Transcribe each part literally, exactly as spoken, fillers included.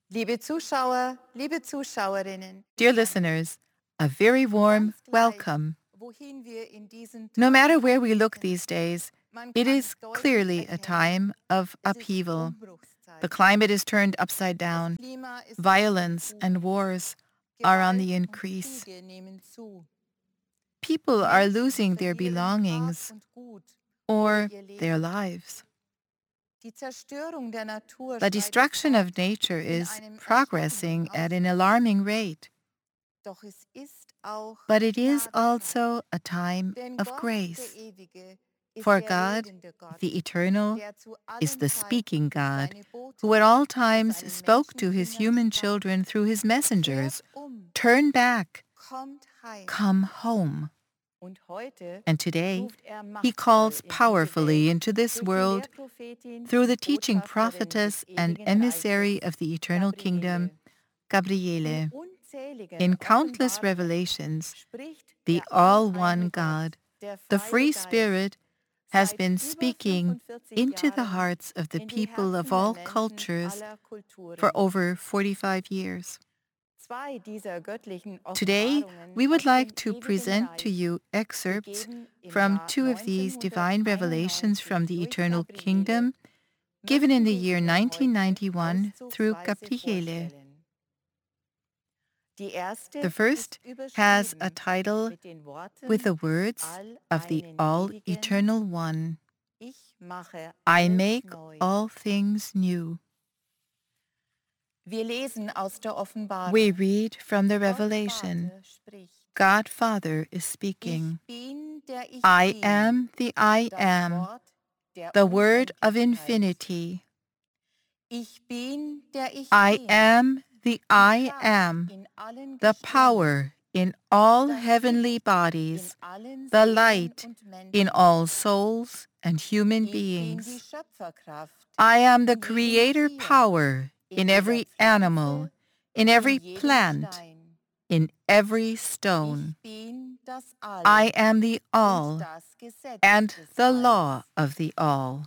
Liebe Zuschauer, liebe Zuschauerinnen, Dear listeners, a very warm ganz gleich, welcome. wohin wir in diesen No matter Tagen where auch we look blicken, these days, man it kann is deutlich clearly a erkennen, time of es ist upheaval. The Umbruchszeit. climate is turned upside Das down. Klima ist auf dem Violence and Boden. wars are on Gewalt the und increase. Kriege nehmen zu. People are Menschen losing their verlieren Hab belongings und Gut oder or ihr their Leben. lives. Die Zerstörung der Natur The schreitet destruction fort of nature in is einem progressing erschreckenden at an Ausmaß. alarming rate, Doch es ist auch but it is Gnadenzeit. also a time Denn of Gott, der grace. Ewige, ist For der God, redende Gott, the eternal, der zu is allen the Zeiten speaking durch God, seine who at all Botschaften zu times seinen spoke to his Menschenkindern human sprach. children through his messengers. Kehrt um, Turn back, kommt heim. come home. Und heute And today, ruft er he machtvoll calls in diese powerfully Welt into this durch die world Lehrprophetin through the und teaching Botschafterin prophetess des and ewigen emissary Reiches, of the eternal kingdom, Gabriele. In Gabriele. unzähligen In countless Offenbarungen revelations, spricht the der all-one all-eine Gott, God, der the freie free Geist, Spirit, has seit been über speaking fünfundvierzig into the Jahren hearts of the in die people of Herzen der all Menschen cultures aller for Kulturen. over forty-five years. Zwei dieser göttlichen Today, Offenbarungen we would aus dem like to ewigen present to Reich, you excerpts gegeben im from Jahr two of these divine revelations from neunzehnhunderteinundneunzig the durch eternal Gabriele, kingdom, given in möchten the wir year Ihnen heute nineteen ninety-one through auszugsweise Gabriele. vorstellen. Die erste The first ist has a überschrieben title mit den Worten with the words of the All-einen Ewigen, all-eternal one, ich mache I alles make neu. all things new. Wir lesen aus der Offenbarung. We read from the Gott Revelation. Vater spricht. God Father is Ich speaking. bin, der ich I bin, am the I das am, Wort der the word of Unendlichkeit. infinity. Ich bin, der ich I bin, am the die I Kraft am, in allen the Gestirnen, power in all das heavenly Licht bodies, in allen the Seelen light und Menschen. in all souls and human Ich bin die beings. Schöpferkraft I am the in jedem creator Tier, power in in jeder every Pflanze, animal, in every in jedem plant, Stein. in every stone. Ich bin das All I am the und all das Gesetz and des the Alls. law of the all.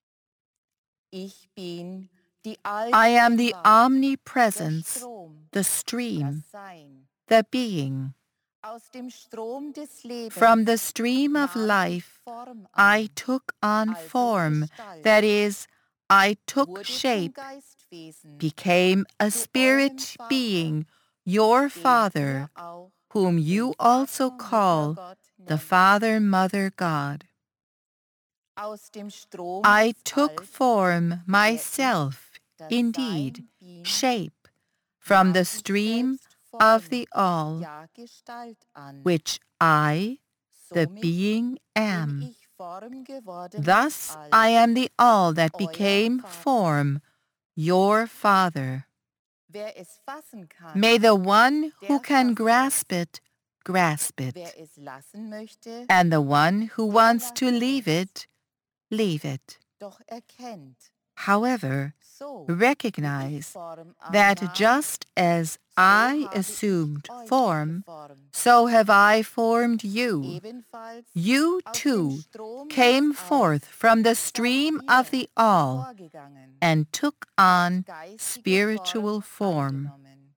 Ich bin die I am the Allgegenwart, der omnipresence, Strom, the das stream, Sein. the being. Aus dem Strom des Lebens From the stream of nahm ich life, Form I an, took on also form, Gestalt, that is, I took wurde zum shape, Geistwesen, became a zu eurem spirit Vater, being, your den Father, ihr auch whom den you Vater, also Mutter call Gott the nennt. Father, Mother, God. Aus dem Strom I des took Alls, form der myself, Ich, das indeed, Sein bin, shape, from nahm the ich stream selbst of Form, the all, ja Gestalt an. which I, the Somit being, bin am. ich Form geworden Thus des Alls, I am the all that euer became Vater. form, your Father. Wer es fassen kann, May the one who der can fasse grasp es. it, grasp Wer it, es lassen möchte, and the one who der wants to lasse leave es. it, leave it. Doch erkennt, However, so wie ich recognize Form that annahm, just as so I habe ich assumed euch form, geformt. so have I formed you. Ebenfalls You aus dem too Strom came des Alls forth from the seid stream ihr of the all hervorgegangen, and took habt on geistige spiritual Form form. angenommen.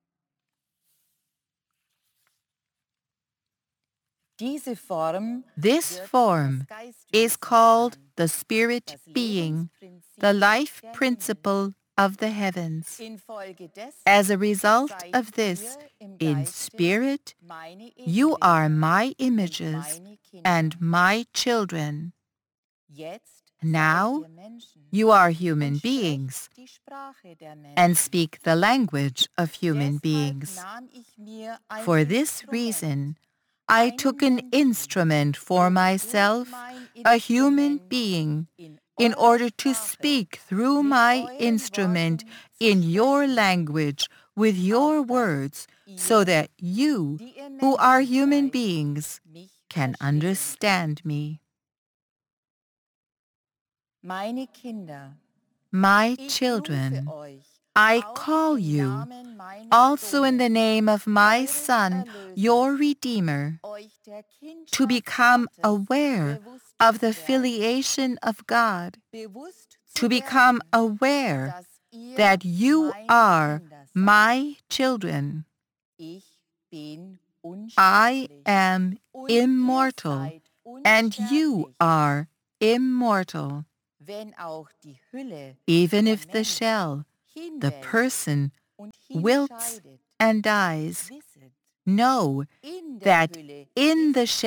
Diese Form This wird form das is Geistwesen called genannt, the Spirit das being, Lebensprinzip the life der Himmel. principle of the heavens. Infolgedessen As a result seid of this, ihr im in Geiste spirit, meine you are Ebenbilder my und images meine Kinder. and my children. Jetzt Now seid ihr Menschen you are und human sprecht beings die Sprache der Menschen. and speak the language of human Deshalb beings. nahm ich mir ein For this Instrument, reason, I einen took an Menschen, instrument for um durch myself, mein a human Instrument being, in in eurer order to Sprache speak through mit my euren instrument Worten zu in your sprechen, language with your auf dass words, so ihr, that you, die ihr who are Menschen human seid, beings, mich can verstehen könnt. understand me. Meine Kinder, My ich rufe children, euch I auch call im you, Namen meines also in the Sohnes, name of my eures Son, Erlösers, your Redeemer, euch der to Kindschaft become Gottes aware bewusst of zu the werden. filiation of God, Bewusst to zu become werden, aware dass ihr that you meine are Kinder my children. Ich bin I unsterblich. am Und ihr immortal, seid and you unsterblich. are immortal. Wenn auch die Hülle Even der if the Mensch shell, the hinwelkt person, und wilts hinscheidet, and dies, wisset, know in der that Hülle in ist the shell